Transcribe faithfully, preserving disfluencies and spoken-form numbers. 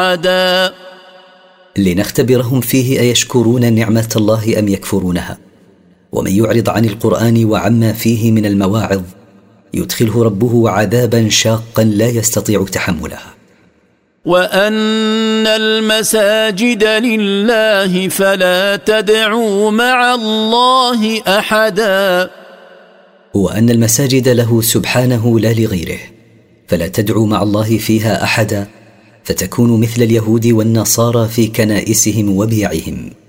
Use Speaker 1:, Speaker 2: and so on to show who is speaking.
Speaker 1: عدا
Speaker 2: لنختبرهم فيه أيشكرون نعمة الله أم يكفرونها. ومن يعرض عن القرآن وعما فيه من المواعظ يدخله ربه عذابا شاقا لا يستطيع تحملها.
Speaker 1: وأن المساجد لله فلا تدعوا مع الله أحدا
Speaker 2: وأن المساجد له سبحانه لا لغيره، فلا تدعوا مع الله فيها أحدا فتكونوا مثل اليهود والنصارى في كنائسهم وبيعهم.